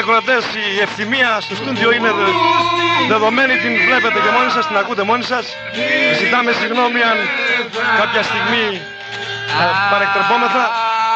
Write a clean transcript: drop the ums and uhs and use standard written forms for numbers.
ακροατές, η ευθυμία στο στούντιο είναι δεδομένη, την βλέπετε και μόνοι σας, την ακούτε μόνοι σας. Ζητάμε συγγνώμη αν κάποια στιγμή παρεκτρεπόμεθα.